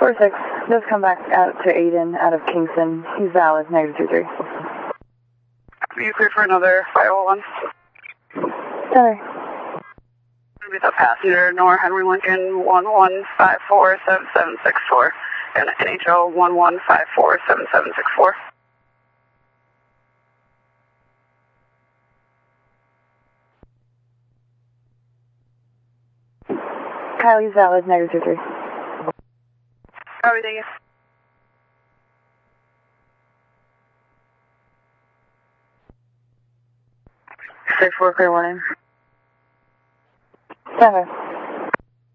4-6, just come back out to Aiden out of Kingston. He's valid, -23. You clear for another 501? Sorry. With a passenger, Nor Henry Lincoln 11547764 and NHL 11547764. Kylie's valid, -23. Everything is. Safe for clear warning. 7.